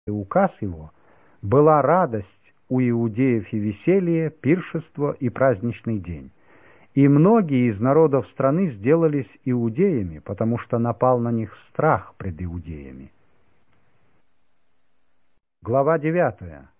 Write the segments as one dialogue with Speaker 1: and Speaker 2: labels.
Speaker 1: и указ его, была радость у иудеев и веселье, пиршество и праздничный день. И многие из народов страны сделались иудеями, потому что напал на них страх пред иудеями. Глава 9.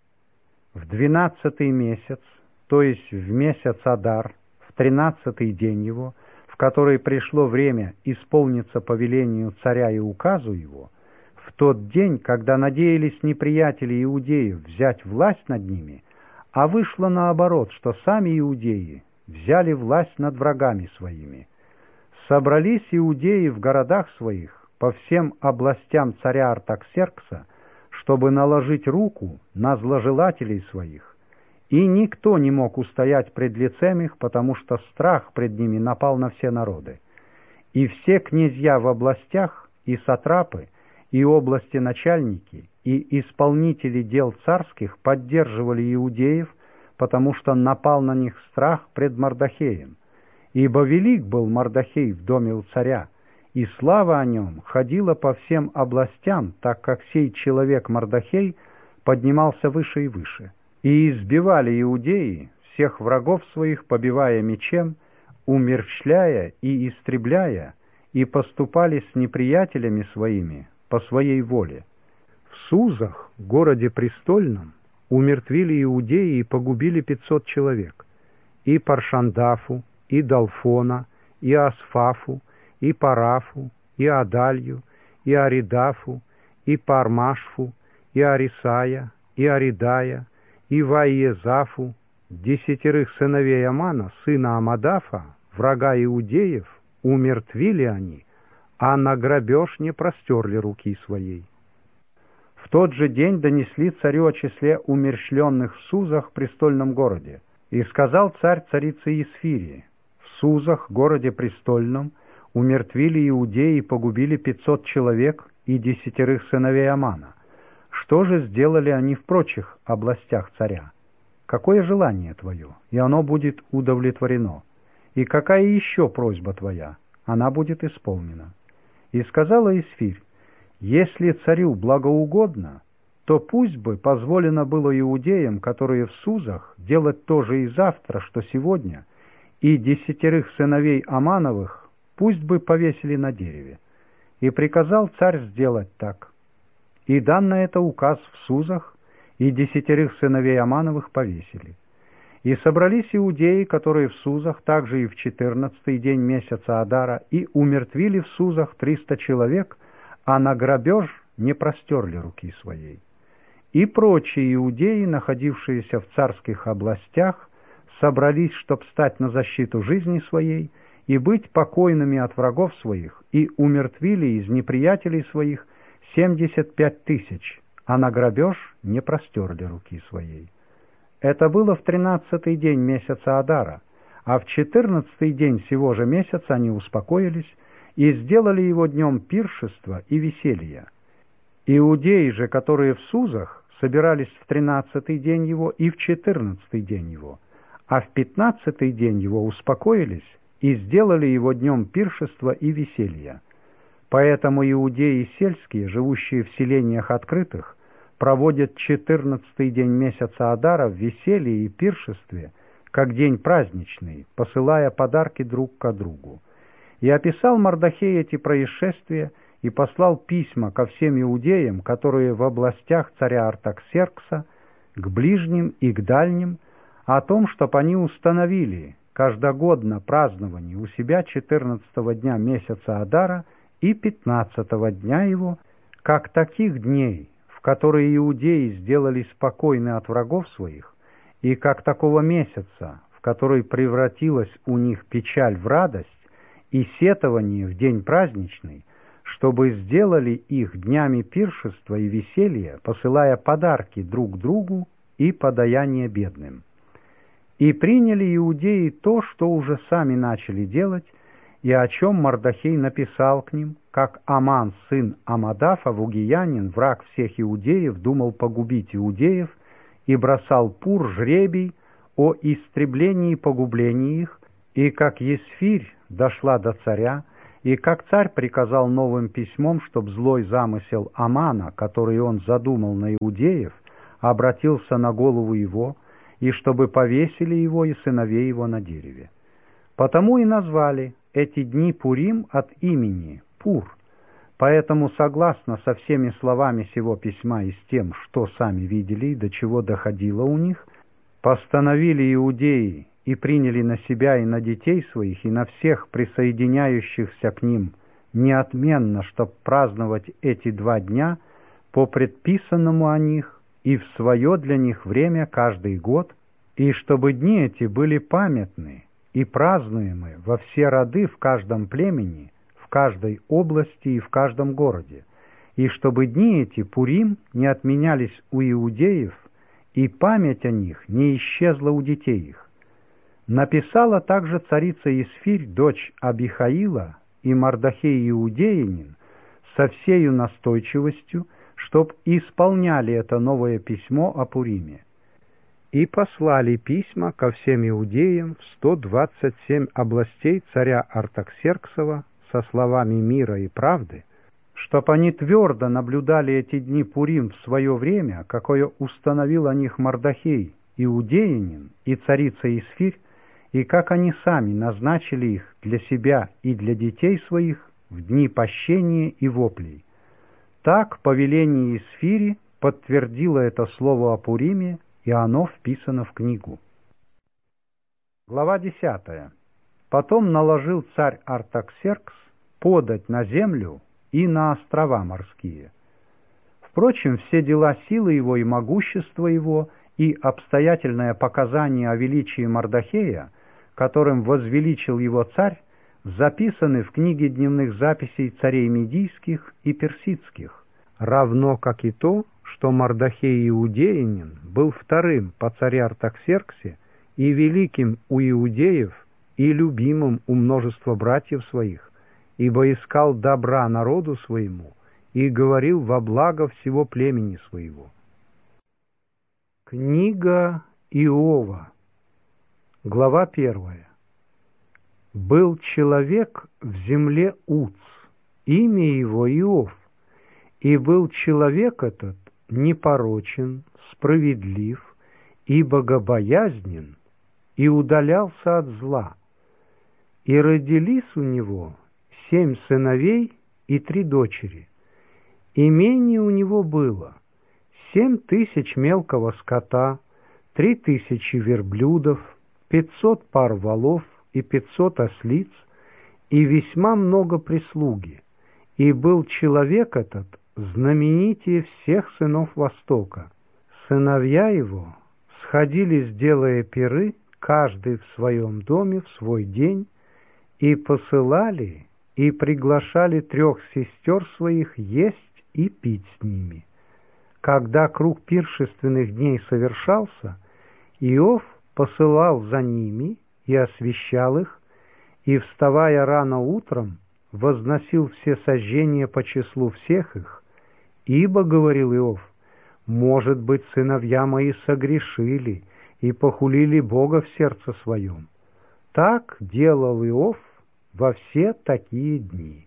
Speaker 1: В 12-й месяц, то есть в месяц Адар, в 13-й день его, в который пришло время исполниться повелению царя и указу его, в тот день, когда надеялись неприятели иудеев взять власть над ними, а вышло наоборот, что сами иудеи взяли власть над врагами своими. Собрались иудеи в городах своих по всем областям царя Артаксеркса, чтобы наложить руку на зложелателей своих, и никто не мог устоять пред лицем их, потому что страх пред ними напал на все народы. И все князья в областях, и сатрапы, и области начальники, и исполнители дел царских поддерживали иудеев, потому что напал на них страх пред Мардохеем. Ибо велик был Мардохей в доме у царя, и слава о нем ходила по всем областям, так как сей человек Мардохей поднимался выше и выше. И избивали иудеи всех врагов своих, побивая мечем, умерщвляя и истребляя, и поступали с неприятелями своими по своей воле. В Сузах, городе престольном, умертвили иудеи и погубили 500 человек, и Паршандафу, и Далфона, и Асфафу, и Парафу, и Адалью, и Аридафу, и Пармашфу, и Арисая, и Аридая, и Ваиезафу, 10 сыновей Амана, сына Амадафа, врага иудеев, умертвили они, а на грабеж не простерли руки своей. В тот же день донесли царю о числе умерщвленных в Сузах в престольном городе. И сказал царь царице Есфирии: в Сузах, городе престольном, умертвили иудеи и погубили 500 человек и 10 сыновей Амана. Что же сделали они в прочих областях царя? Какое желание твое, и оно будет удовлетворено? И какая еще просьба твоя, она будет исполнена? И сказала Есфирь: если царю благоугодно, то пусть бы позволено было иудеям, которые в Сузах, делать то же и завтра, что сегодня, и 10 сыновей Амановых пусть бы повесили на дереве. И приказал царь сделать так. И дан на это указ в Сузах, и 10 сыновей Амановых повесили. И собрались иудеи, которые в Сузах, также и в 14-й день месяца Адара, и умертвили в Сузах 300 человек, а на грабеж не простерли руки своей. И прочие иудеи, находившиеся в царских областях, собрались, чтоб стать на защиту жизни своей и быть покойными от врагов своих, и умертвили из неприятелей своих 75 тысяч, а на грабеж не простерли руки своей. Это было в 13-й день месяца Адара, а в 14-й день сего же месяца они успокоились и сделали его днем пиршества и веселья. Иудеи же, которые в Сузах, собирались в 13-й день его и в 14-й день его, а в 15-й день его успокоились и сделали его днем пиршества и веселья. Поэтому иудеи сельские, живущие в селениях открытых, проводят 14-й день месяца Адара в веселье и пиршестве, как день праздничный, посылая подарки друг ко другу. И описал Мардохей эти происшествия и послал письма ко всем иудеям, которые в областях царя Артаксеркса, к ближним и к дальним, о том, чтоб они установили каждогодно празднование у себя 14-го дня месяца Адара и 15-го дня его, как таких дней, в которые иудеи сделались спокойны от врагов своих, и как такого месяца, в который превратилась у них печаль в радость и сетование в день праздничный, чтобы сделали их днями пиршества и веселья, посылая подарки друг другу и подаяние бедным. И приняли иудеи то, что уже сами начали делать, и о чем Мардохей написал к ним, как Аман, сын Амадафа, вугиянин, враг всех иудеев, думал погубить иудеев и бросал пур, жребий о истреблении и погублении их, и как Есфирь дошла до царя, И как царь приказал новым письмом, чтоб злой замысел Амана, который он задумал на иудеев, обратился на голову его, и чтобы повесили его и сыновей его на дереве. Потому и назвали эти дни Пурим от имени Пур. Поэтому, согласно со всеми словами сего письма и с тем, что сами видели и до чего доходило у них, постановили иудеи и приняли на себя и на детей своих, и на всех присоединяющихся к ним неотменно, чтоб праздновать эти 2 дня по предписанному о них и в свое для них время каждый год, и чтобы дни эти были памятны и празднуемы во все роды в каждом племени, в каждой области и в каждом городе, и чтобы дни эти Пурим не отменялись у иудеев, и память о них не исчезла у детей их. Написала также царица Исфирь, дочь Абихаила, и Мардахей иудеянин со всею настойчивостью, чтоб исполняли это новое письмо о Пуриме. И послали письма ко всем иудеям в 127 областей царя Артаксерксова со словами мира и правды, чтоб они твердо наблюдали эти дни Пурим в свое время, какое установил о них Мардахей, иудеянин и царица Исфирь, и как они сами назначили их для себя и для детей своих в дни пощения и воплей. Так повеление Исфири подтвердило это слово о Пуриме, и оно вписано в книгу. Глава 10. Потом наложил царь Артаксеркс подать на землю и на острова морские. Впрочем, все дела силы его и могущества его и обстоятельное показание о величии Мардахея, которым возвеличил его царь, записаны в книге дневных записей царей медийских и персидских, равно как и то, что Мардахей иудеянин был вторым по царе Артаксерксе и великим у иудеев и любимым у множества братьев своих, ибо искал добра народу своему и говорил во благо всего племени своего. Книга Иова. Глава 1. Был человек в земле Уц, имя его Иов, и был человек этот непорочен, справедлив и богобоязнен, и удалялся от зла. И родились у него 7 сыновей и 3 дочери. Имение у него было 7000 мелкого скота, 3000 верблюдов, 500 пар волов и 500 ослиц, и весьма много прислуги. И был человек этот знаменитее всех сынов Востока. Сыновья его сходились, делая пиры, каждый в своем доме в свой день, и посылали и приглашали 3 сестер своих есть и пить с ними. Когда круг пиршественных дней совершался, Иов посылал за ними и освещал их, и, вставая рано утром, возносил все сожжения по числу всех их, ибо, говорил Иов, может быть, сыновья мои согрешили и похулили Бога в сердце своем. Так делал Иов во все такие дни.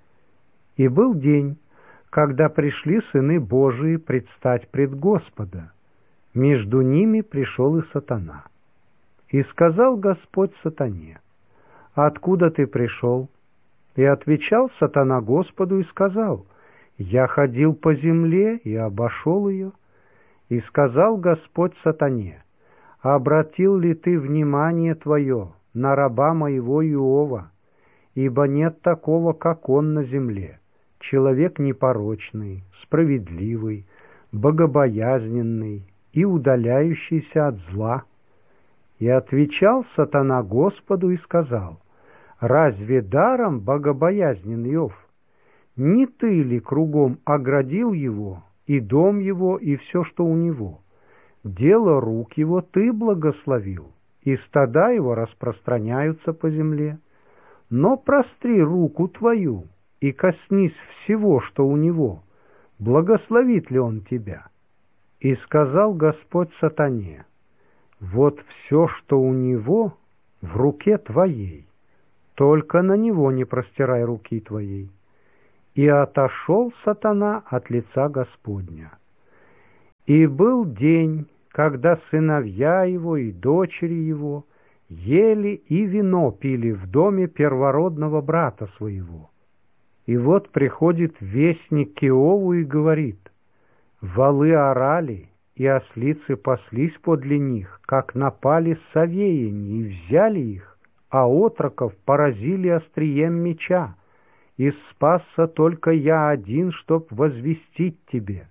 Speaker 1: И был день, когда пришли сыны Божии предстать пред Господа. Между ними пришел и сатана. И сказал Господь сатане: «Откуда ты пришел?» И отвечал сатана Господу и сказал: «Я ходил по земле и обошел ее». И сказал Господь сатане: «Обратил ли ты внимание твое на раба моего Иова? Ибо нет такого, как он на земле, человек непорочный, справедливый, богобоязненный и удаляющийся от зла». И отвечал сатана Господу и сказал: «Разве даром богобоязнен Иов? Не ты ли кругом оградил его, и дом его, и все, что у него? Дело рук его ты благословил, и стада его распространяются по земле. Но простри руку твою и коснись всего, что у него. Благословит ли он тебя?» И сказал Господь сатане: «Вот все, что у него, в руке твоей. только на него не простирай руки твоей. И отошел сатана от лица Господня. И был день, когда сыновья его и дочери его ели и вино пили в доме первородного брата своего. И вот приходит вестник к Иову и говорит: волы орали, и ослицы паслись подле них, как напали совеяне, и взяли их, а отроков поразили острием меча, и спасся только я один, чтоб возвестить тебе.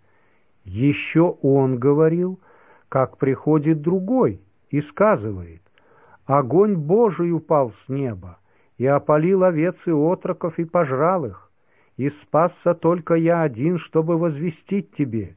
Speaker 1: Еще он говорил, как приходит другой, и сказывает: огонь Божий упал с неба, и опалил овец и отроков, и пожрал их, и спасся только я один, чтобы возвестить тебе.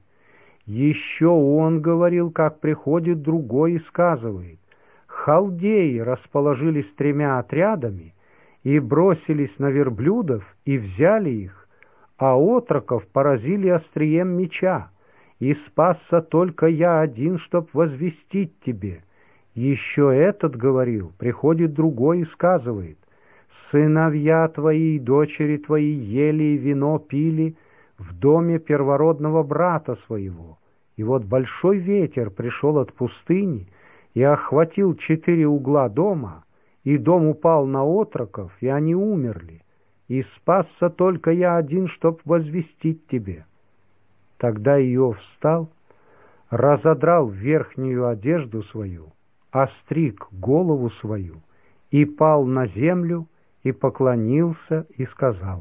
Speaker 1: Еще он говорил, как приходит другой, и сказывает: халдеи расположились 3 отрядами, и бросились на верблюдов, и взяли их, а отроков поразили острием меча, и спасся только я один, чтоб возвестить тебе. Еще этот говорил, приходит другой и сказывает: сыновья твои и дочери твои ели и вино пили в доме первородного брата своего. И вот большой ветер пришел от пустыни и охватил 4 угла дома, и дом упал на отроков, и они умерли, и спасся только я один, чтоб возвестить тебе. Тогда Иов встал, разодрал верхнюю одежду свою, остриг голову свою, и пал на землю, и поклонился, и сказал: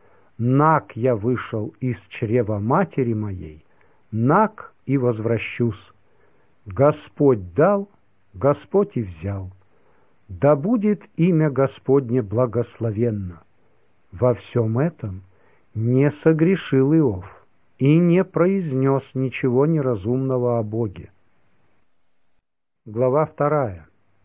Speaker 1: наг я вышел из чрева матери моей, наг и возвращусь. Господь дал, Господь и взял. Да будет имя Господне благословенно. Во всем этом не согрешил Иов и не произнес ничего неразумного о Боге. Глава 2.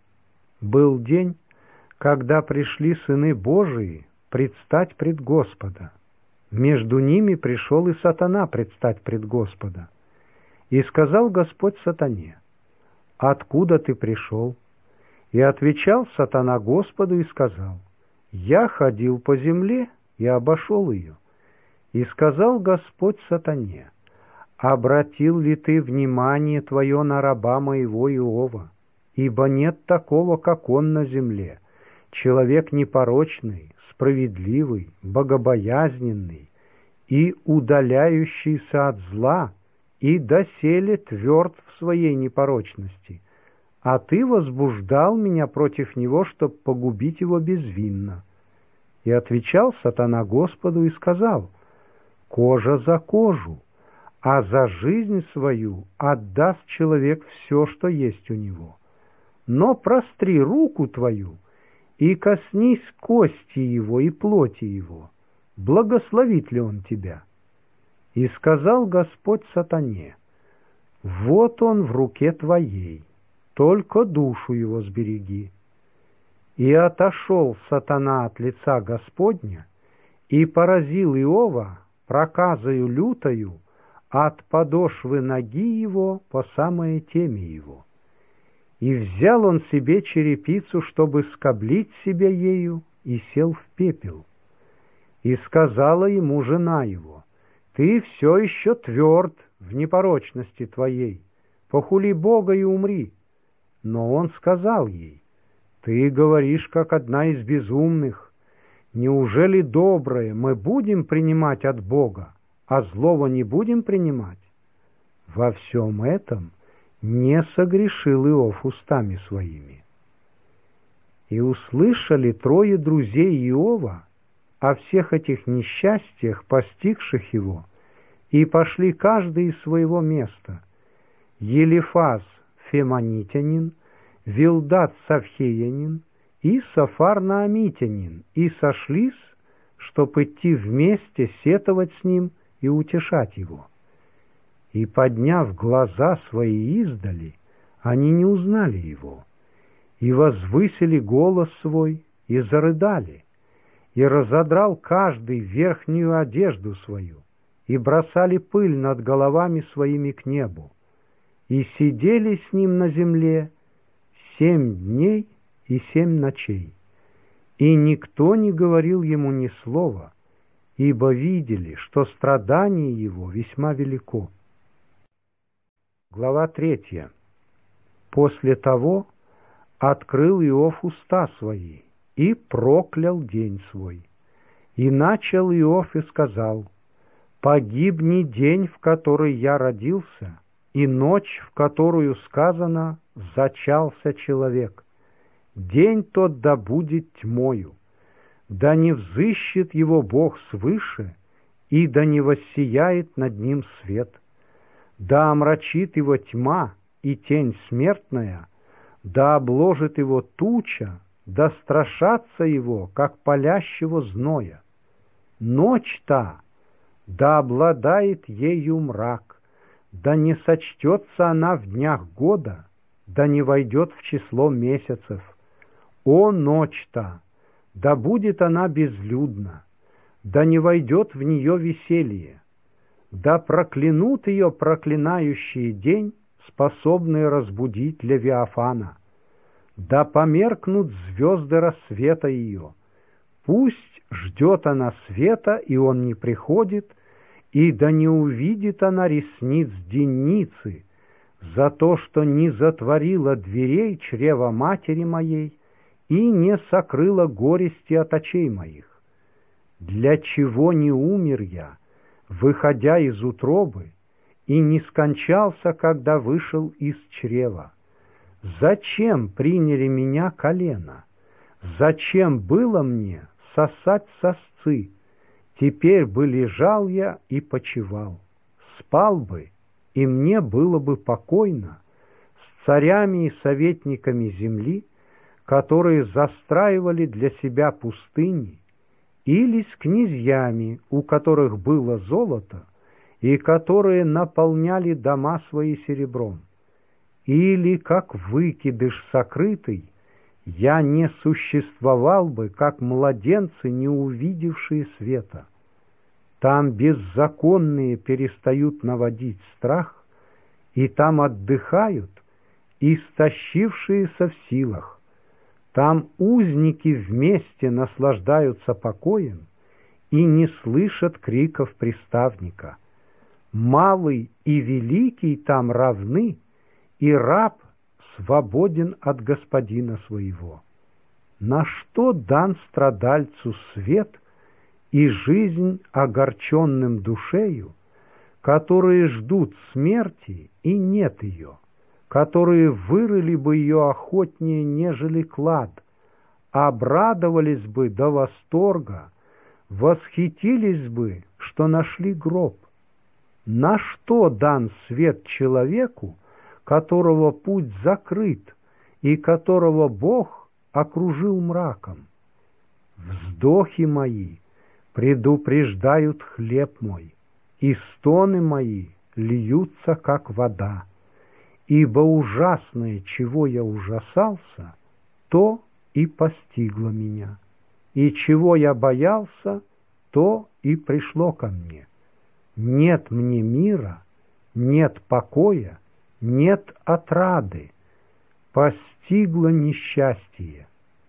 Speaker 1: Был день, когда пришли сыны Божии предстать пред Господа. Между ними пришел и сатана предстать пред Господа. И сказал Господь сатане: откуда ты пришел? И отвечал сатана Господу и сказал: я ходил по земле и обошел ее. И сказал Господь сатане: обратил ли ты внимание твое на раба моего Иова? Ибо нет такого, как он на земле, человек непорочный, справедливый, богобоязненный и удаляющийся от зла, и доселе тверд в своей непорочности. А ты возбуждал меня против него, чтоб погубить его безвинно. И отвечал сатана Господу и сказал: кожа за кожу, а за жизнь свою отдаст человек все, что есть у него. Но простри руку твою и коснись кости его и плоти его, благословит ли он тебя? И сказал Господь сатане: вот он в руке твоей, только душу его сбереги. И отошел сатана от лица Господня и поразил Иова проказою лютою от подошвы ноги его по самое темя его. И взял он себе черепицу, чтобы скоблить себя ею, и сел в пепел. И сказала ему жена его: ты все еще тверд в непорочности твоей, похули Бога и умри. Но он сказал ей: ты говоришь, как одна из безумных. Неужели доброе мы будем принимать от Бога, а злого не будем принимать? Во всем этом не согрешил Иов устами своими. И услышали 3 друзей Иова о всех этих несчастьях, постигших его, и пошли каждый из своего места. Елифаз фемонитянин, Вилдат савхеянин и Сафар наамитянин, и сошлись, чтоб идти вместе сетовать с ним и утешать его. И, подняв глаза свои издали, они не узнали его, и возвысили голос свой, и зарыдали, и разодрал каждый верхнюю одежду свою, и бросали пыль над головами своими к небу, и сидели с ним на земле 7 дней и 7 ночей. и никто не говорил ему ни слова, ибо видели, что страдание его весьма велико. Глава 3. После того открыл Иов уста свои и проклял день свой. И начал Иов и сказал: «Погибни день, в который я родился, и ночь, в которую сказано: зачался человек. День тот да будет тьмою, да не взыщет его Бог свыше, и да не воссияет над ним свет. Да омрачит его тьма и тень смертная, да обложит его туча, да страшатся его, как палящего зноя. Ночь та, да обладает ею мрак, да не сочтется она в днях года, да не войдет в число месяцев. О, ночь та, да будет она безлюдна, да не войдет в нее веселье. Да проклянут ее проклинающие день, способные разбудить Левиафана. Да померкнут звезды рассвета ее. Пусть ждет она света, и он не приходит, и да не увидит она ресниц денницы за то, что не затворила дверей чрева матери моей и не сокрыла горести от очей моих. Для чего не умер я, выходя из утробы, и не скончался, когда вышел из чрева? Зачем приняли меня колено? Зачем было мне сосать сосцы? Теперь бы лежал я и почивал. Спал бы, и мне было бы покойно с царями и советниками земли, которые застраивали для себя пустыни, или с князьями, у которых было золото, и которые наполняли дома свои серебром. Или, как выкидыш сокрытый, я не существовал бы, как младенцы, не увидевшие света. Там беззаконные перестают наводить страх, и там отдыхают истощившиеся в силах. Там узники вместе наслаждаются покоем и не слышат криков приставника. Малый и великий там равны, и раб свободен от господина своего. На что дан страдальцу свет и жизнь огорченным душею, которые ждут смерти и нет ее, которые вырыли бы ее охотнее, нежели клад, обрадовались бы до восторга, восхитились бы, что нашли гроб? На что дан свет человеку, которого путь закрыт и которого Бог окружил мраком? Вздохи мои предупреждают хлеб мой, и стоны мои льются, как вода. Ибо ужасное, чего я ужасался, то и постигло меня, и чего я боялся, то и пришло ко мне. Нет мне мира, нет покоя, нет отрады, постигло несчастье.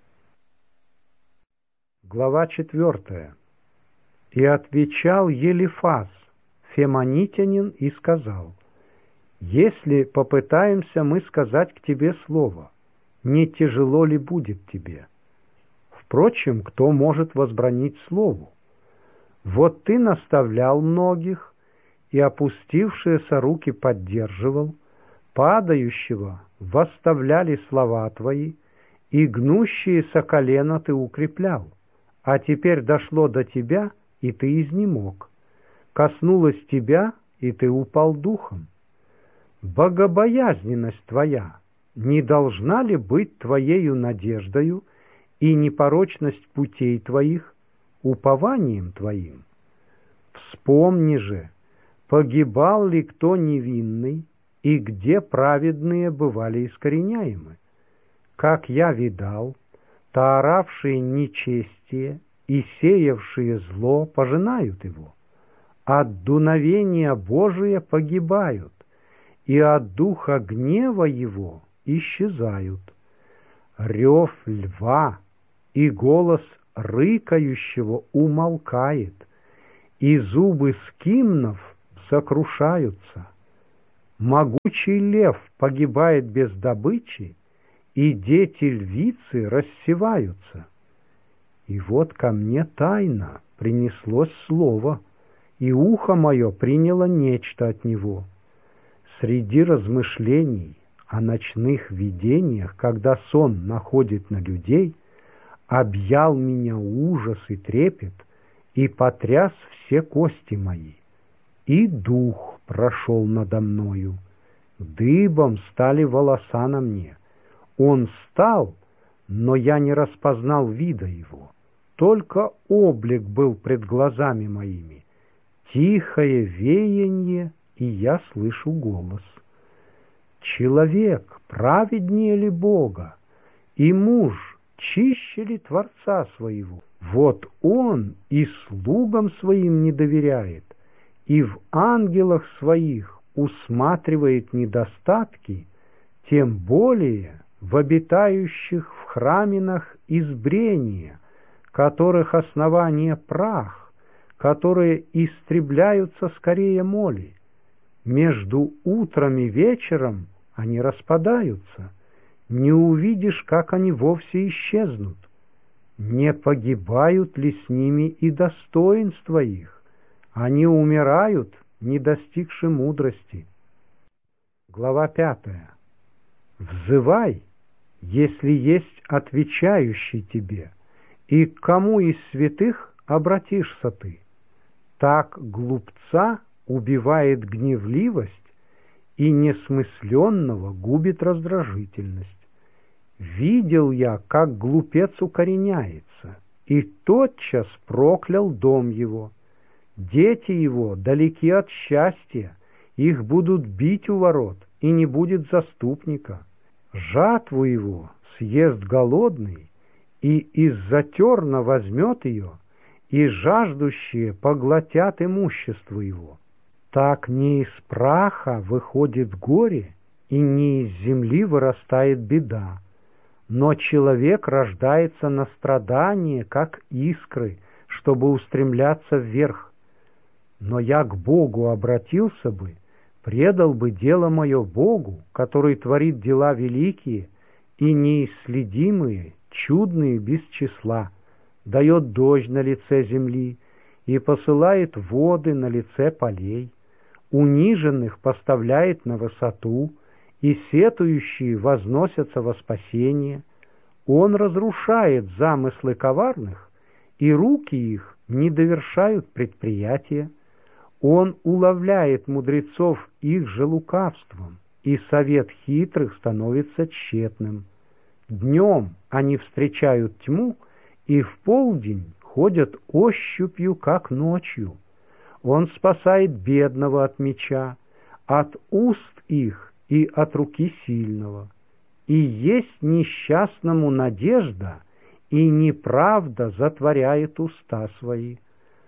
Speaker 1: Глава 4. И отвечал Елифаз, фемонитянин, и сказал: «Если попытаемся мы сказать к тебе слово, не тяжело ли будет тебе? Впрочем, кто может возбранить слову? Вот ты наставлял многих, и опустившиеся руки поддерживал, падающего восставляли слова твои, и гнущиеся колена ты укреплял. А теперь дошло до тебя, и ты изнемог. Коснулось тебя, и ты упал духом. Богобоязненность твоя не должна ли быть твоею надеждою, и непорочность путей твоих упованием твоим? Вспомни же, погибал ли кто невинный, и где праведные бывали искореняемы? Как я видал, тааравшие нечестие и сеявшие зло пожинают его. От дуновения Божия погибают, и от духа гнева его исчезают. Рев льва и голос рыкающего умолкает, и зубы скимнов сокрушаются. Могучий лев погибает без добычи, и дети львицы рассеваются. И вот ко мне тайно принеслось слово, и ухо мое приняло нечто от него. Среди размышлений о ночных видениях, когда сон находит на людей, объял меня ужас и трепет, и потряс все кости мои. И дух прошел надо мною, дыбом стали волоса на мне. Он стал, но я не распознал вида его, только облик был пред глазами моими. Тихое веяние, и я слышу голос. Человек праведнее ли Бога, и муж чище ли Творца своего? Вот он и слугам своим не доверяет, и в ангелах своих усматривает недостатки, тем более в обитающих в храминах избрения, которых основание прах, которые истребляются скорее моли. Между утром и вечером они распадаются, не увидишь, как они вовсе исчезнут. Не погибают ли с ними и достоинства их? Они умирают, не достигши мудрости. Глава 5. Взывай, если есть отвечающий тебе, и к кому из святых обратишься ты? Так глупца убивает гневливость, и несмысленного губит раздражительность. Видел я, как глупец укореняется, и тотчас проклял дом его. Дети его далеки от счастья, их будут бить у ворот, и не будет заступника. Жатву его съест голодный, и из-за терна возьмет ее, и жаждущие поглотят имущество его. Так не из праха выходит горе, и не из земли вырастает беда. Но человек рождается на страдание, как искры, чтобы устремляться вверх. Но я к Богу обратился бы, предал бы дело мое Богу, который творит дела великие и неисследимые, чудные без числа, дает дождь на лице земли и посылает воды на лице полей, униженных поставляет на высоту, и сетующие возносятся во спасение. Он разрушает замыслы коварных, и руки их не довершают предприятия. Он уловляет мудрецов их же лукавством, и совет хитрых становится тщетным. Днем они встречают тьму, и в полдень ходят ощупью, как ночью. Он спасает бедного от меча, от уст их и от руки сильного. И есть несчастному надежда, и неправда затворяет уста свои.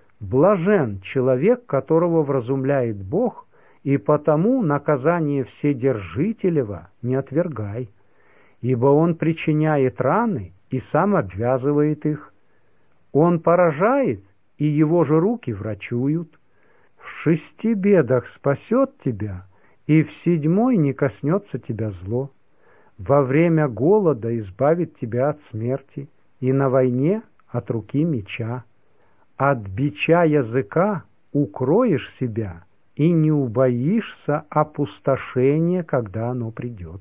Speaker 1: Блажен человек, которого вразумляет Бог, и потому наказание Вседержителева не отвергай, ибо он причиняет раны и сам обвязывает их. Он поражает, и его же руки врачуют. В 6 бедах спасет тебя, и в 7 не коснется тебя зло. Во время голода избавит тебя от смерти, и на войне от руки меча. От бича языка укроешь себя, и не убоишься опустошения, когда оно придет.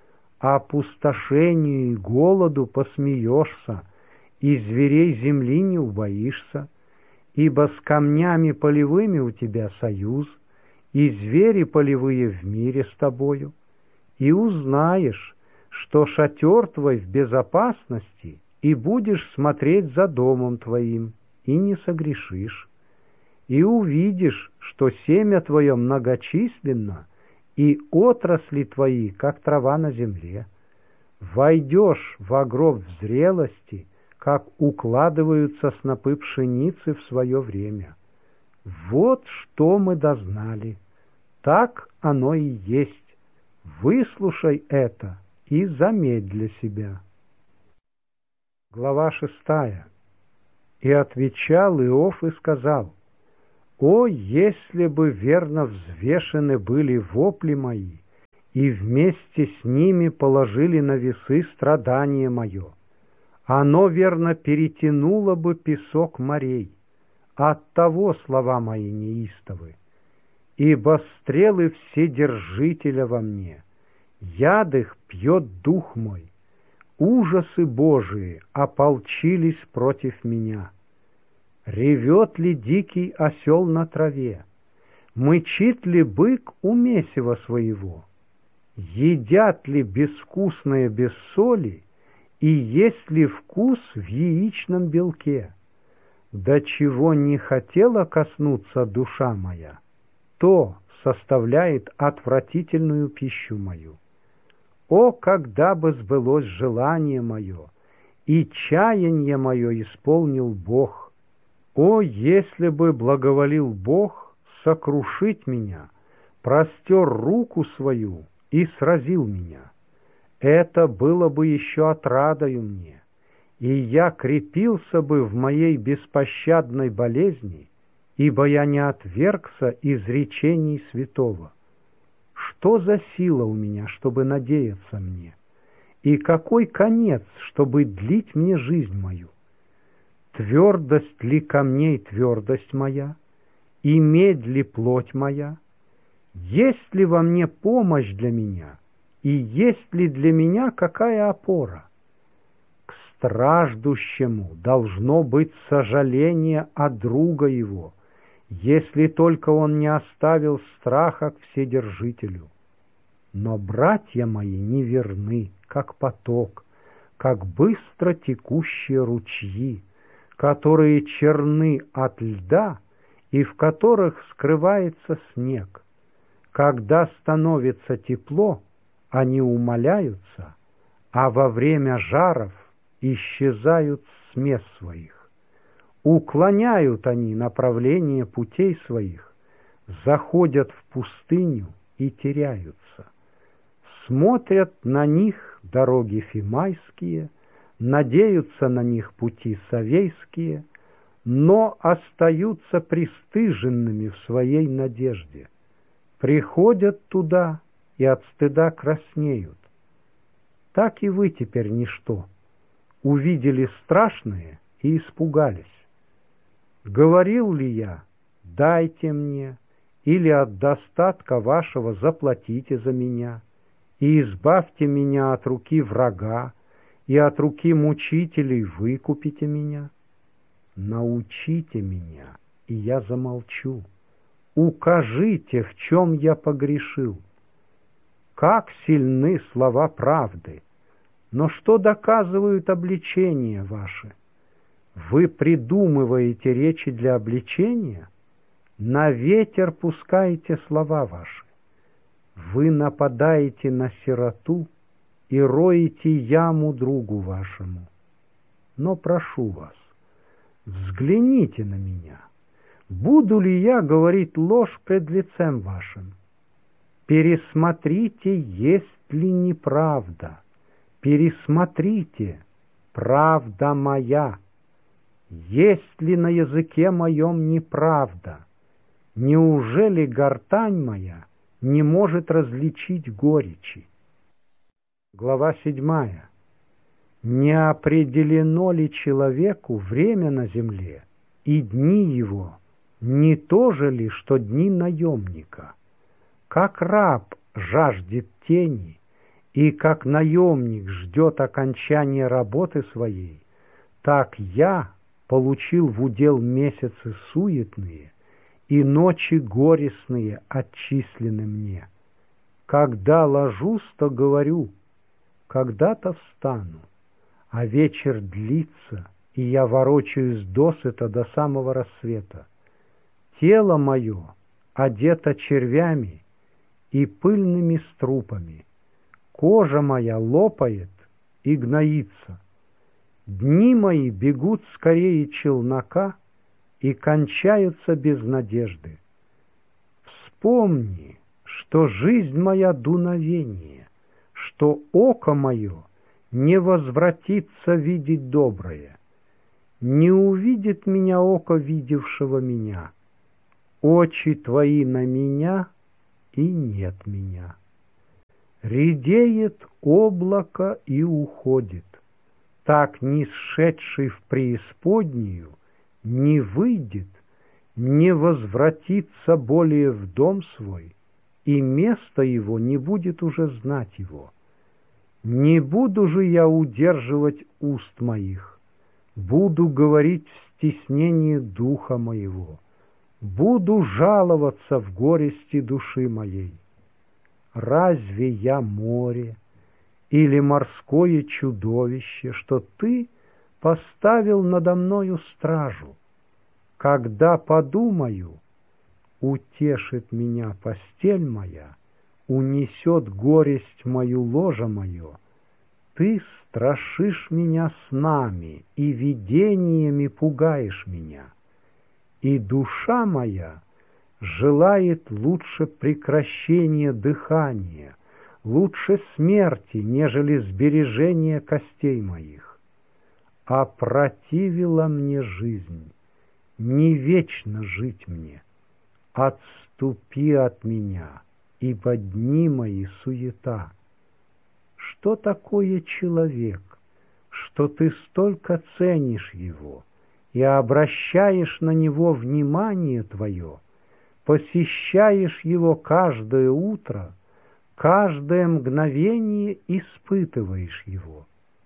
Speaker 1: Опустошению и голоду посмеешься, и зверей земли не убоишься, ибо с камнями полевыми у тебя союз, и звери полевые в мире с тобою. И узнаешь, что шатер твой в безопасности, и будешь смотреть за домом твоим, и не согрешишь. И увидишь, что семя твое многочисленно, и отрасли твои, как трава на земле. Войдешь во гроб в зрелости, как укладываются снопы пшеницы в свое время. Вот что мы дознали. Так оно и есть. Выслушай это и заметь для себя. Глава 6. И отвечал Иов и сказал: «О, если бы верно взвешены были вопли мои, и вместе с ними положили на весы страдание мое, оно верно перетянуло бы песок морей, оттого слова мои неистовы. Ибо стрелы Вседержителя во мне, яд их пьет дух мой, ужасы Божии ополчились против меня. Ревет ли дикий осел на траве? Мычит ли бык у месива своего? Едят ли безвкусное без соли, и есть ли вкус в яичном белке? До чего не хотела коснуться душа моя, то составляет отвратительную пищу мою. О, когда бы сбылось желание мое, и чаяние мое исполнил Бог! О, если бы благоволил Бог сокрушить меня, простер руку свою и сразил меня! Это было бы еще отрадою мне, и я крепился бы в моей беспощадной болезни, ибо я не отвергся изречений святого. Что за сила у меня, чтобы надеяться мне? И какой конец, чтобы длить мне жизнь мою? Твердость ли камней твердость моя, и медь ли плоть моя? Есть ли во мне помощь для меня, и есть ли для меня какая опора? К страждущему должно быть сожаление от друга его, если только он не оставил страха к Вседержителю. Но братья мои неверны, как поток, как быстро текущие ручьи, которые черны от льда и в которых скрывается снег. Когда становится тепло, они умаляются, а во время жаров исчезают с мест своих. Уклоняют они направление путей своих, заходят в пустыню и теряются. Смотрят на них дороги фимайские, надеются на них пути совейские, но остаются пристыженными в своей надежде. Приходят туда и от стыда краснеют. Так и вы теперь ничто. Увидели страшное и испугались. Говорил ли я: дайте мне, или от достатка вашего заплатите за меня, и избавьте меня от руки врага, и от руки мучителей выкупите меня? Научите меня, и я замолчу. Укажите, в чем я погрешил. Как сильны слова правды! Но что доказывают обличения ваши? Вы придумываете речи для обличения? На ветер пускаете слова ваши. Вы нападаете на сироту и роете яму другу вашему. Но прошу вас, взгляните на меня. Буду ли я говорить ложь пред лицем вашим? Пересмотрите, есть ли неправда. Пересмотрите, правда моя. Есть ли на языке моем неправда? Неужели гортань моя не может различить горечи? Глава 7. Не определено ли человеку время на земле, и дни его не то же ли, что дни наемника? Как раб жаждет тени, и как наемник ждет окончания работы своей, так я получил в удел месяцы суетные, и ночи горестные отчислены мне. Когда ложусь, то говорю: когда-то встану, а вечер длится, и я ворочаюсь досыта до самого рассвета. Тело мое одето червями и пыльными струпами, кожа моя лопает и гноится. Дни мои бегут скорее челнока и кончаются без надежды. Вспомни, что жизнь моя дуновение, что око мое не возвратится видеть доброе, не увидит меня око видевшего меня. Очи твои на меня, и нет меня. Редеет облако и уходит, так не сшедший в преисподнюю не выйдет, не возвратится более в дом свой, и место его не будет уже знать его. Не буду же я удерживать уст моих, буду говорить в стеснении духа моего, буду жаловаться в горести души моей. Разве я море или морское чудовище, что ты поставил надо мною стражу? Когда подумаю, утешит меня постель моя, унесет горесть мою ложе мое. Ты страшишь меня снами и видениями пугаешь меня, и душа моя желает лучше прекращения дыхания, лучше смерти, нежели сбережения костей моих. Опротивила мне жизнь, не вечно жить мне. Отступи от меня, ибо дни мои суета. Что такое человек, что ты столько ценишь его и обращаешь на него внимание твое, посещаешь его каждое утро, каждое мгновение испытываешь его?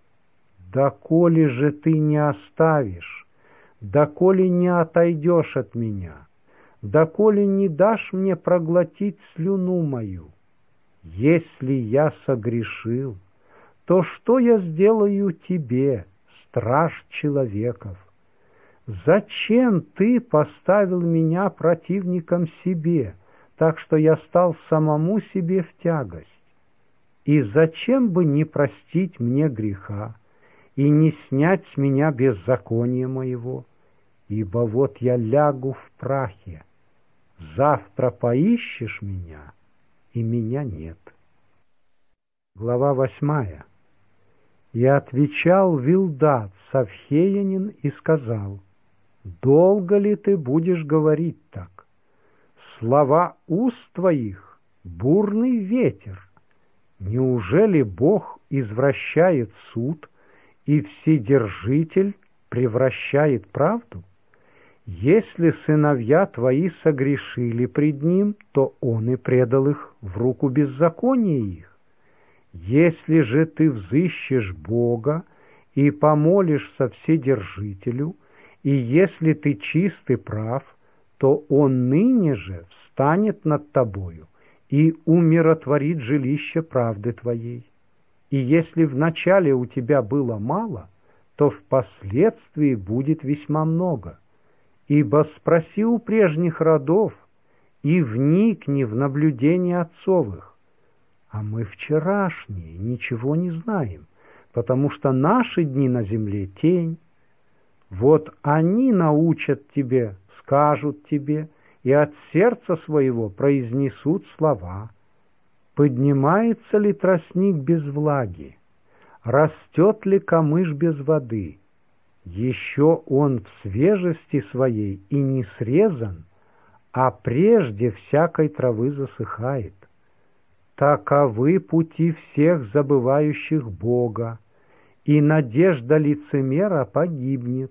Speaker 1: Доколе же ты не оставишь, доколе не отойдешь от меня, доколе не дашь мне проглотить слюну мою? Если я согрешил, то что я сделаю тебе, страж человеков? Зачем ты поставил меня противником себе, так что я стал самому себе в тягость? И зачем бы не простить мне греха и не снять с меня беззакония моего? Ибо вот я лягу в прахе, завтра поищешь меня, и меня нет. Глава 8. И отвечал Вилдад Савхеянин и сказал: долго ли ты будешь говорить так? Слова уст твоих — бурный ветер. Неужели Бог извращает суд, и Вседержитель превращает правду? Если сыновья твои согрешили пред Ним, то Он и предал их в руку беззакония их. Если же ты взыщешь Бога и помолишься Вседержителю, и если ты чист и прав, то Он ныне же встанет над тобою и умиротворит жилище правды твоей. И если вначале у тебя было мало, то впоследствии будет весьма много. Ибо спроси у прежних родов и вникни в наблюдения отцовых. А мы вчерашние ничего не знаем, потому что наши дни на земле — тень. Вот они научат тебе, скажут тебе, и от сердца своего произнесут слова. Поднимается ли тростник без влаги? Растет ли камыш без воды? Еще он в свежести своей и не срезан, а прежде всякой травы засыхает. Таковы пути всех забывающих Бога, и надежда лицемера погибнет.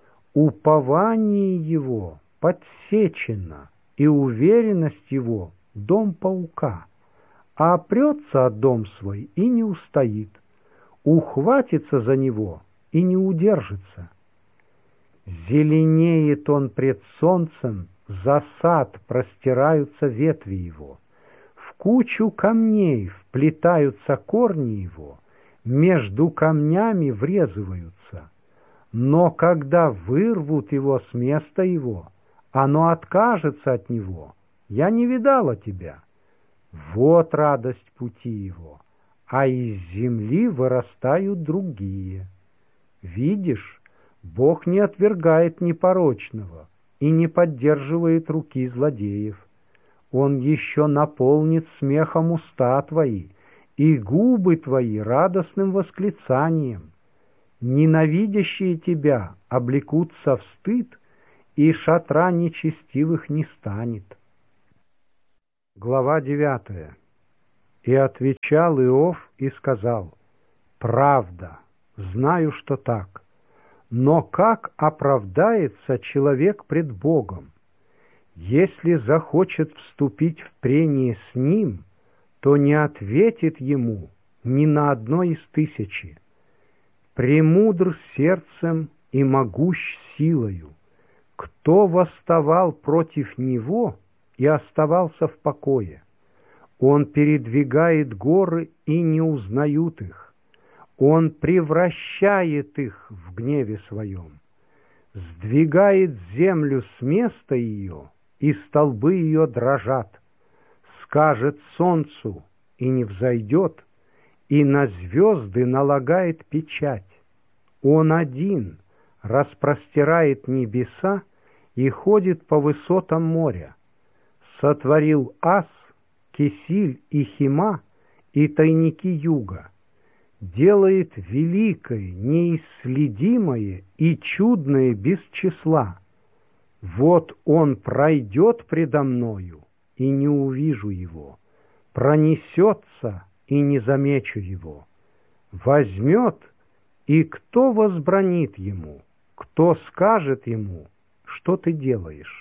Speaker 1: Упование его подсечено, и уверенность его — дом паука, а опрется о дом свой и не устоит, ухватится за него и не удержится. Зеленеет он пред солнцем, за сад простираются ветви его, в кучу камней вплетаются корни его, между камнями врезываются. Но когда вырвут его с места его, оно откажется от него. Я не видала тебя. Вот радость пути его, а из земли вырастают другие. Видишь, Бог не отвергает непорочного и не поддерживает руки злодеев. Он еще наполнит смехом уста твои и губы твои радостным восклицанием. Ненавидящие тебя облекутся в стыд, и шатра нечестивых не станет. Глава 9. И отвечал Иов и сказал: правда, знаю, что так, но как оправдается человек пред Богом? Если захочет вступить в прение с Ним, то не ответит ему ни на одно из 1000. Премудр сердцем и могущ силою. Кто восставал против него и оставался в покое? Он передвигает горы, и не узнают их. Он превращает их в гневе своем. Сдвигает землю с места ее, и столбы ее дрожат. Скажет солнцу, и не взойдет, и на звезды налагает печать. Он один распростирает небеса и ходит по высотам моря. Сотворил Ас, Кисиль и Хима, и тайники юга. Делает великое, неисследимое и чудное без числа. Вот он пройдет предо мною, и не увижу его, пронесется, и не замечу его. Возьмет, и кто возбранит ему, кто скажет ему, что ты делаешь?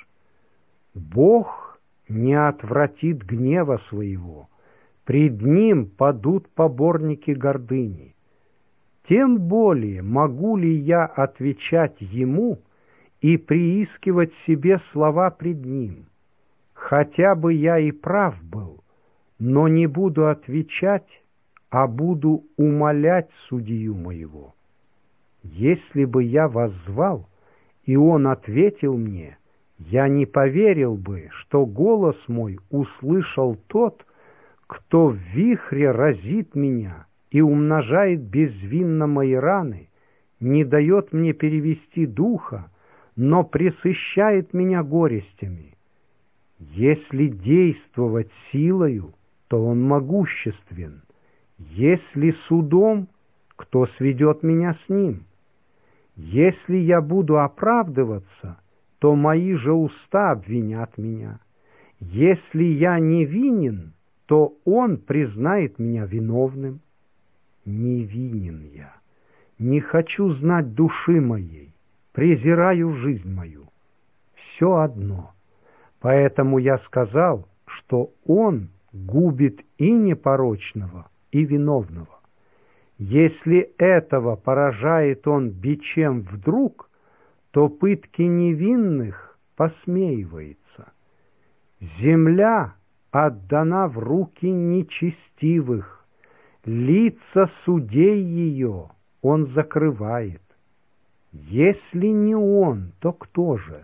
Speaker 1: Бог не отвратит гнева своего, пред ним падут поборники гордыни. Тем более могу ли я отвечать ему и приискивать себе слова пред ним? Хотя бы я и прав был, но не буду отвечать, а буду умолять судью моего. Если бы я воззвал, и он ответил мне, я не поверил бы, что голос мой услышал тот, кто в вихре разит меня и умножает безвинно мои раны, не дает мне перевести духа, но пресыщает меня горестями. Если действовать силою, то он могуществен. Если судом, кто сведет меня с ним? Если я буду оправдываться, то мои же уста обвинят меня. Если я невинен, то он признает меня виновным. Невинен я, не хочу знать души моей, презираю жизнь мою. Все одно. Поэтому я сказал, что он губит и непорочного, и виновного. Если этого поражает он бичем вдруг, то пытки невинных посмеивается. Земля отдана в руки нечестивых, лица судей ее он закрывает. Если не он, то кто же?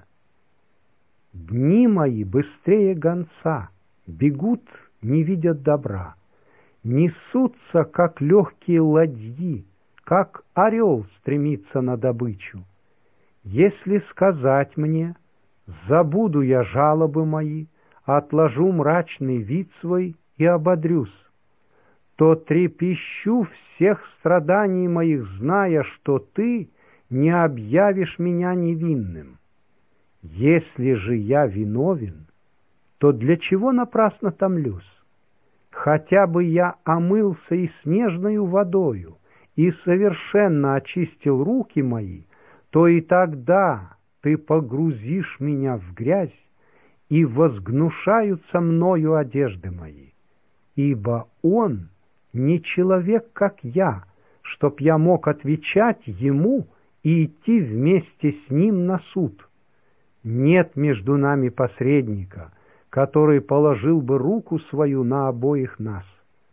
Speaker 1: Дни мои быстрее гонца, бегут, не видят добра, несутся, как легкие ладьи, как орел стремится на добычу. Если сказать мне, забуду я жалобы мои, отложу мрачный вид свой и ободрюсь, то трепещу всех страданий моих, зная, что ты не объявишь меня невинным. Если же я виновен, то для чего напрасно томлюсь? Хотя бы я омылся и снежною водою, и совершенно очистил руки мои, то и тогда ты погрузишь меня в грязь, и возгнушаются мною одежды мои. Ибо он не человек, как я, чтоб я мог отвечать ему и идти вместе с ним на суд. Нет между нами посредника, который положил бы руку свою на обоих нас.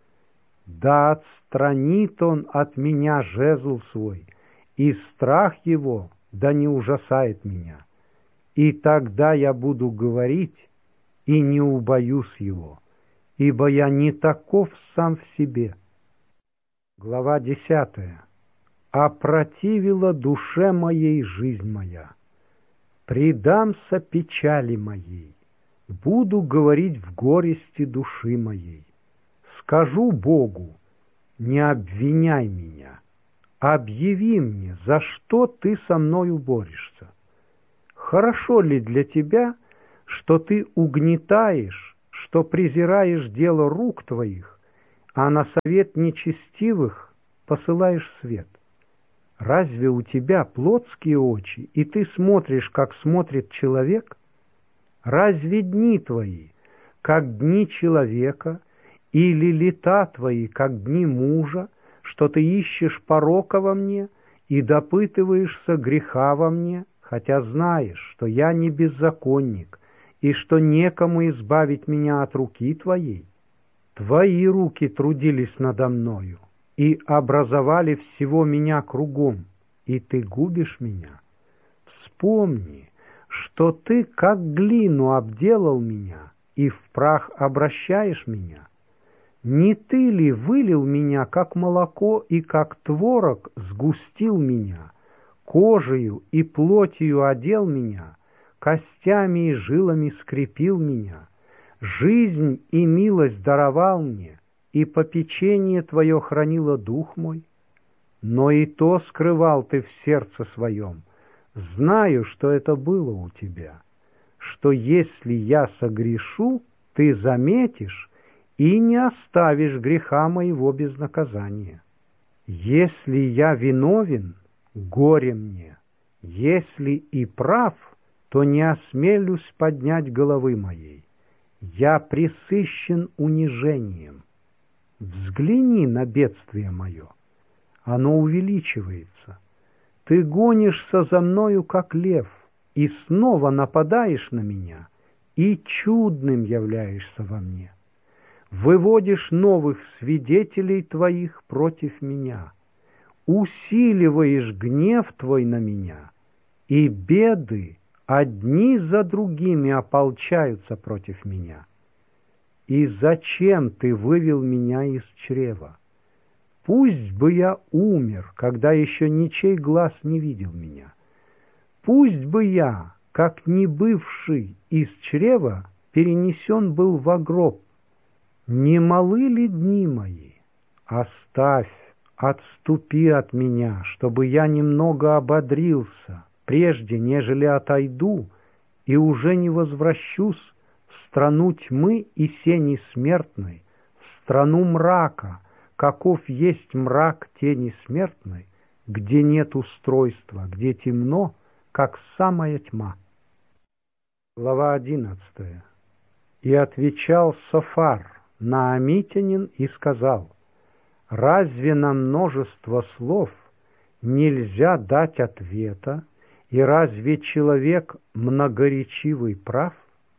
Speaker 1: Да отстранит он от меня жезл свой, и страх его да не ужасает меня. И тогда я буду говорить, и не убоюсь его, ибо я не таков сам в себе. Глава 10. Опротивила душе моей жизнь моя. Предамся печали моей, буду говорить в горести души моей. Скажу Богу, не обвиняй меня. Объяви мне, за что ты со мною борешься. Хорошо ли для тебя, что ты угнетаешь, что презираешь дело рук твоих, а на совет нечестивых посылаешь свет? Разве у тебя плотские очи, и ты смотришь, как смотрит человек? Разве дни твои, как дни человека, или лета твои, как дни мужа, что ты ищешь порока во мне и допытываешься греха во мне, хотя знаешь, что я не беззаконник, и что некому избавить меня от руки твоей? Твои руки трудились надо мною и образовали всего меня кругом, и ты губишь меня. Вспомни, что ты как глину обделал меня и в прах обращаешь меня. Не ты ли вылил меня, как молоко, и как творог сгустил меня, кожею и плотью одел меня, костями и жилами скрепил меня, жизнь и милость даровал мне, и попечение твое хранило дух мой? Но и то скрывал ты в сердце своем. Знаю, что это было у тебя, что если я согрешу, ты заметишь и не оставишь греха моего без наказания. Если я виновен, горе мне, если и прав, то не осмелюсь поднять головы моей. Я пресыщен унижением. Взгляни на бедствие мое, оно увеличивается. Ты гонишься за мною, как лев, и снова нападаешь на меня, и чудным являешься во мне. Выводишь новых свидетелей твоих против меня, усиливаешь гнев твой на меня, и беды одни за другими ополчаются против меня. И зачем ты вывел меня из чрева? Пусть бы я умер, когда еще ничей глаз не видел меня. Пусть бы я, как не бывший из чрева, перенесен был во гроб. Не малы ли дни мои? Оставь, отступи от меня, чтобы я немного ободрился, прежде нежели отойду, и уже не возвращусь в страну тьмы и сени смертной, в страну мрака, каков есть мрак тени смертной, где нет устройства, где темно, как самая тьма. Глава 11. И отвечал Софар, наамитянин, и сказал: разве на множество слов нельзя дать ответа, и разве человек многоречивый прав?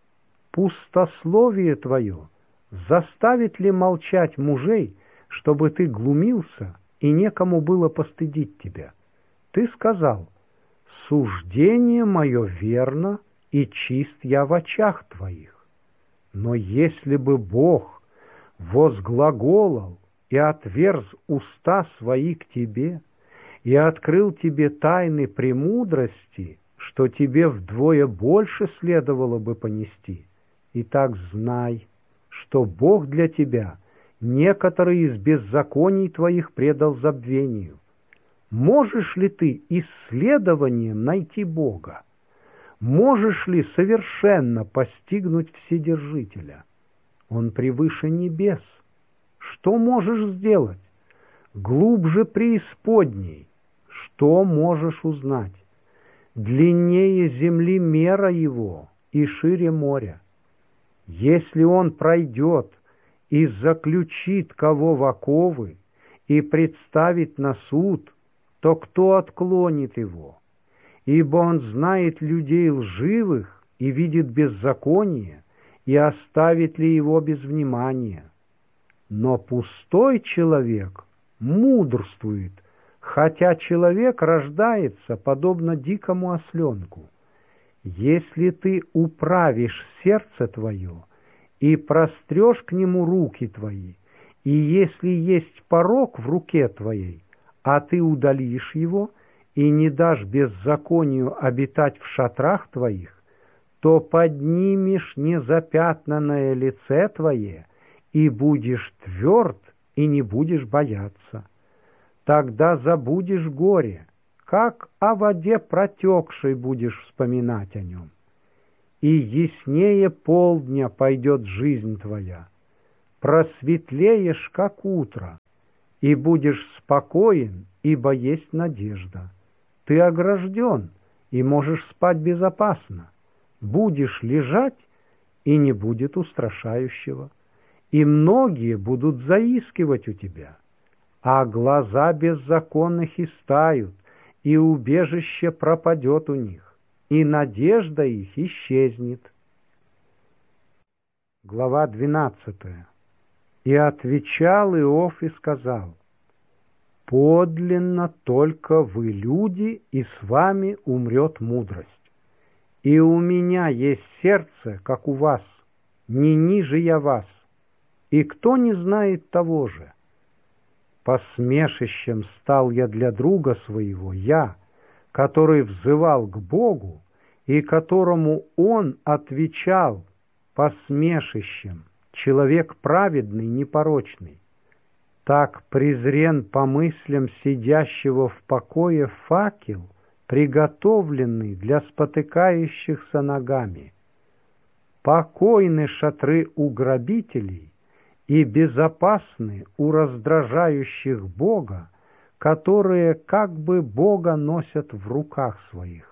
Speaker 1: Пустословие твое заставит ли молчать мужей, чтобы ты глумился, и некому было постыдить тебя? Ты сказал: суждение мое верно, и чист я в очах твоих. Но если бы Бог возглаголал и отверз уста свои к тебе, и открыл тебе тайны премудрости, что тебе вдвое больше следовало бы понести, итак знай, что Бог для тебя некоторые из беззаконий твоих предал забвению. Можешь ли ты исследованием найти Бога? Можешь ли совершенно постигнуть Вседержителя? Он превыше небес. Что можешь сделать? Глубже преисподней. Что можешь узнать? Длиннее земли мера его и шире моря. Если он пройдет и заключит кого в оковы и представит на суд, то кто отклонит его? Ибо он знает людей лживых и видит беззаконие, и оставит ли его без внимания? Но пустой человек мудрствует, хотя человек рождается подобно дикому осленку. Если ты управишь сердце твое и прострешь к нему руки твои, и если есть порок в руке твоей, а ты удалишь его и не дашь беззаконию обитать в шатрах твоих, то поднимешь незапятнанное лице твое и будешь тверд и не будешь бояться. Тогда забудешь горе, как о воде протекшей будешь вспоминать о нем. И яснее полдня пойдет жизнь твоя, просветлеешь, как утро, и будешь спокоен, ибо есть надежда. Ты огражден, и можешь спать безопасно. Будешь лежать, и не будет устрашающего. И многие будут заискивать у тебя, а глаза беззаконных истают, и убежище пропадет у них, и надежда их исчезнет. Глава 12. И отвечал Иов и сказал: подлинно только вы люди, и с вами умрет мудрость. И у меня есть сердце, как у вас, не ниже я вас, и кто не знает того же? Посмешищем стал я для друга своего, я, который взывал к Богу, и которому он отвечал посмешищем, человек праведный, непорочный. Так презрен по мыслям сидящего в покое факел, приготовленный для спотыкающихся ногами. Покойны шатры у грабителей и безопасны у раздражающих Бога, которые как бы Бога носят в руках своих.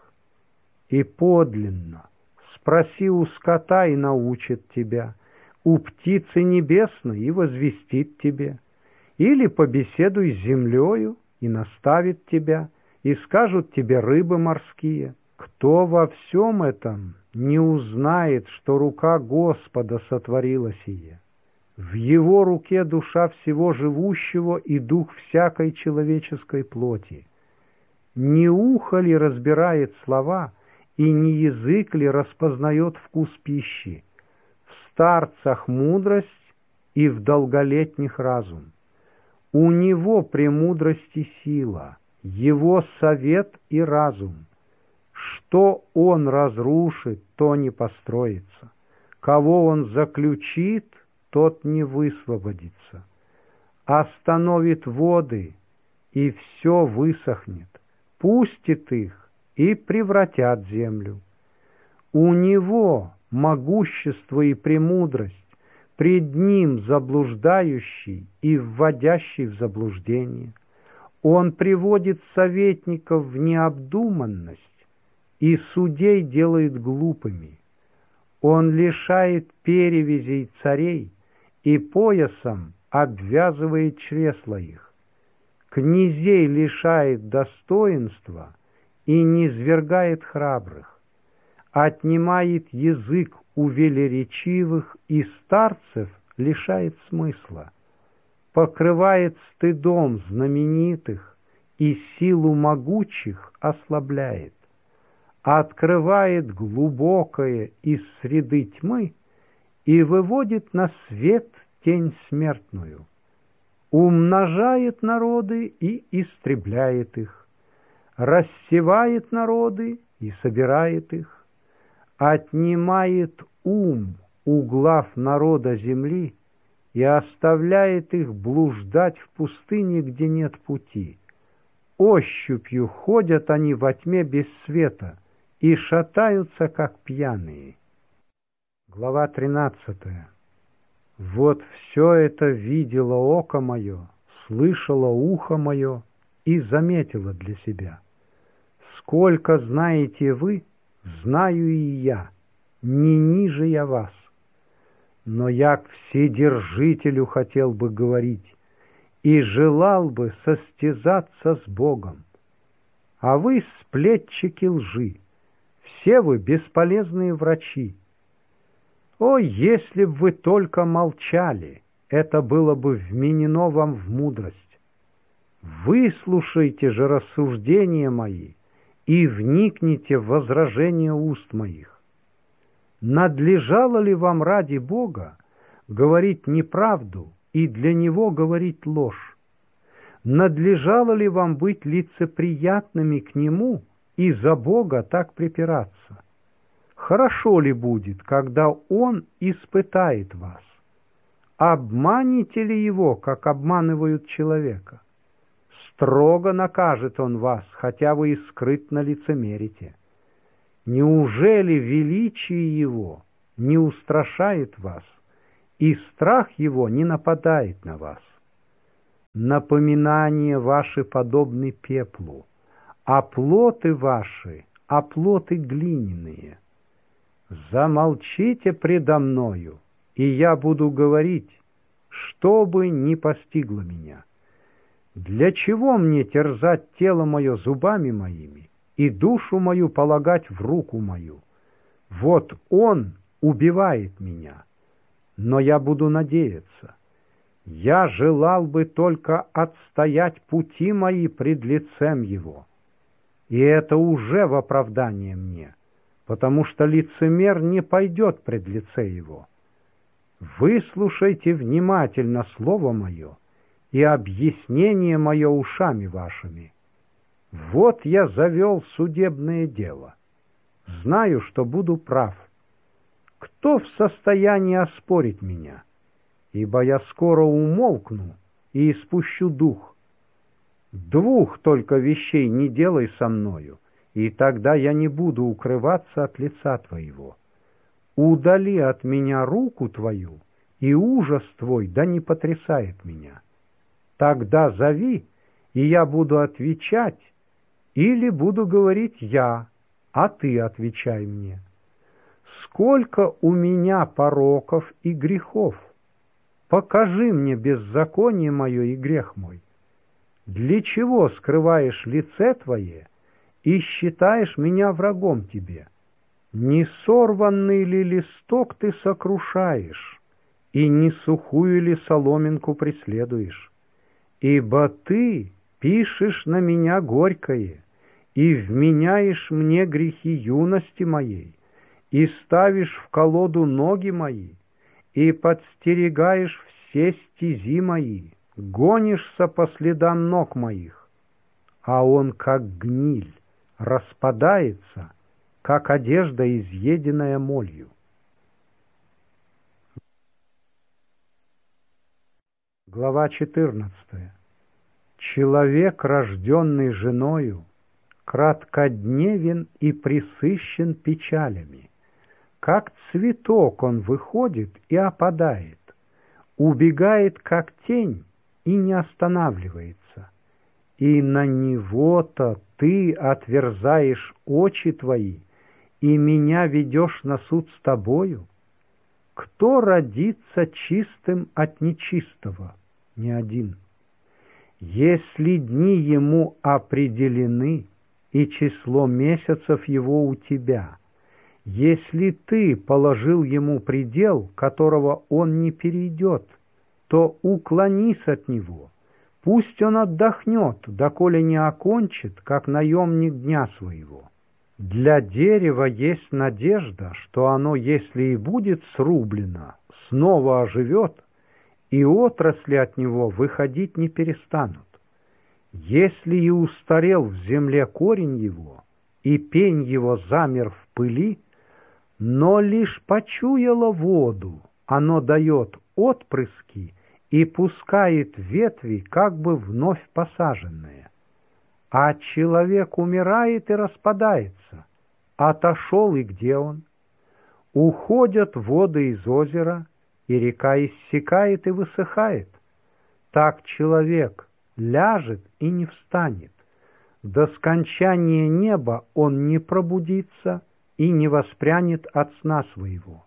Speaker 1: И подлинно спроси у скота, и научит тебя, у птицы небесной, и возвестит тебе, или побеседуй с землею, и наставит тебя, и скажут тебе рыбы морские. Кто во всем этом не узнает, что рука Господа сотворила сие? В его руке душа всего живущего и дух всякой человеческой плоти. Не ухо ли разбирает слова, и не язык ли распознает вкус пищи? В старцах мудрость и в долголетних разум. У него премудрости сила, его совет и разум. Что он разрушит, то не построится. Кого он заключит, тот не высвободится. Остановит воды, и все высохнет. Пустит их, и превратят землю. У него могущество и премудрость, пред ним заблуждающий и вводящий в заблуждение. Он приводит советников в необдуманность и судей делает глупыми. Он лишает перевязей царей и поясом обвязывает чресла их. Князей лишает достоинства и низвергает храбрых. Отнимает язык у велеречивых и старцев лишает смысла. Покрывает стыдом знаменитых и силу могучих ослабляет. Открывает глубокое из среды тьмы и выводит на свет тень смертную. Умножает народы и истребляет их. Рассевает народы и собирает их. Отнимает ум у глав народа земли и оставляет их блуждать в пустыне, где нет пути. Ощупью ходят они во тьме без света и шатаются, как пьяные. Глава 13. Вот все это видело око мое, слышало ухо мое и заметило для себя. Сколько знаете вы, знаю и я, не ниже я вас. Но я к Вседержителю хотел бы говорить и желал бы состязаться с Богом. А вы сплетчики лжи, все вы бесполезные врачи. О, если б вы только молчали, это было бы вменено вам в мудрость. Выслушайте же рассуждения мои и вникните в возражения уст моих. Надлежало ли вам ради Бога говорить неправду и для Него говорить ложь? Надлежало ли вам быть лицеприятными к Нему и за Бога так припираться? Хорошо ли будет, когда Он испытает вас? Обманете ли его, как обманывают человека? Строго накажет он вас, хотя вы и скрытно лицемерите. Неужели величие его не устрашает вас, и страх его не нападает на вас? Напоминания ваши подобны пеплу, а плоты ваши — оплоты глиняные. Замолчите предо мною, и я буду говорить, что бы ни постигло меня. Для чего мне терзать тело мое зубами моими и душу мою полагать в руку мою? Вот он убивает меня, но я буду надеяться. Я желал бы только отстоять пути мои пред лицем его. И это уже в оправдание мне, потому что лицемер не пойдет пред лице его. Выслушайте внимательно слово мое и объяснение мое ушами вашими. Вот я завел судебное дело. Знаю, что буду прав. Кто в состоянии оспорить меня? Ибо я скоро умолкну и испущу дух. Двух только вещей не делай со мною, и тогда я не буду укрываться от лица твоего. Удали от меня руку твою, и ужас твой да не потрясает меня. Тогда зови, и я буду отвечать, или буду говорить я, а ты отвечай мне. Сколько у меня пороков и грехов! Покажи мне беззаконие мое и грех мой. Для чего скрываешь лице твое и считаешь меня врагом тебе? Не сорванный ли листок ты сокрушаешь, и не сухую ли соломинку преследуешь? Ибо ты пишешь на меня горькое, и вменяешь мне грехи юности моей, и ставишь в колоду ноги мои, и подстерегаешь все стези мои, гонишься по следам ног моих. А он, как гниль, распадается, как одежда, изъеденная молью. Глава 14. Человек, рожденный женою, краткодневен и пресыщен печалями. Как цветок он выходит и опадает, убегает, как тень, и не останавливается. И на него-то ты отверзаешь очи твои, и меня ведешь на суд с тобою? Кто родится чистым от нечистого? Ни один. Если дни ему определены, и число месяцев его у тебя, если ты положил ему предел, которого он не перейдет, то уклонись от него, пусть он отдохнет, доколе не окончит, как наемник дня своего. Для дерева есть надежда, что оно, если и будет срублено, снова оживет, и отрасли от него выходить не перестанут. Если и устарел в земле корень его, и пень его замер в пыли, но лишь почуяло воду, оно дает отпрыски и пускает ветви, как бы вновь посаженные. А человек умирает и распадается. Отошел, и где он? Уходят воды из озера, и река иссякает и высыхает. Так человек ляжет и не встанет. До скончания неба он не пробудится и не воспрянет от сна своего.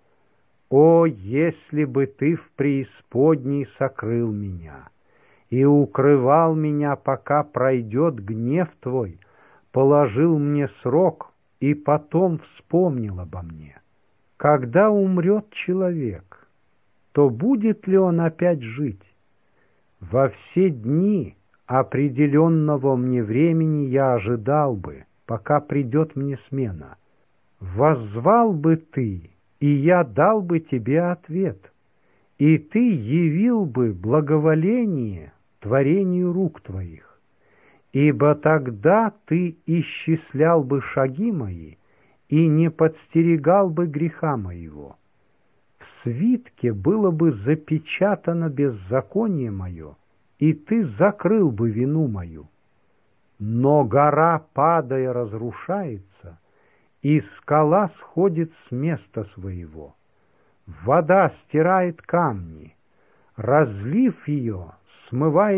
Speaker 1: О, если бы ты в преисподней сокрыл меня и укрывал меня, пока пройдет гнев твой, положил мне срок и потом вспомнил обо мне. Когда умрет человек, то будет ли он опять жить? Во все дни определенного мне времени я ожидал бы, пока придет мне смена. Воззвал бы ты, и я дал бы тебе ответ, и ты явил бы благоволение творению рук твоих, ибо тогда ты исчислял бы шаги мои и не подстерегал бы греха моего. В свитке было бы запечатано беззаконие мое, и ты закрыл бы вину мою. Но гора, падая, разрушается, и скала сходит с места своего. Вода стирает камни, разлив ее, смывает